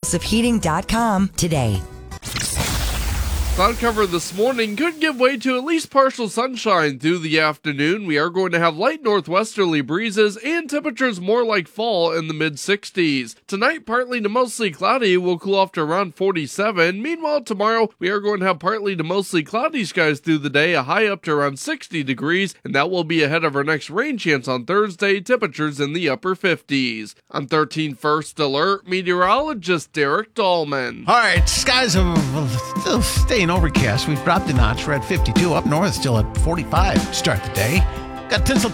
progressiveheating.com today. Cloud cover this morning could give way to at least partial sunshine through the afternoon. We are going to have light northwesterly breezes and temperatures more like fall in the mid-60s. Tonight, partly to mostly cloudy, will cool off to around 47. Meanwhile, tomorrow, we are going to have partly to mostly cloudy skies through the day, a high up to around 60 degrees, and that will be ahead of our next rain chance on Thursday, temperatures in the upper 50s. I'm 13 First Alert meteorologist Derek Dahlman. All right, skies are still staying overcast. We've dropped a notch. We're at 52. Up north, still at 45 to start the day. Got tinsel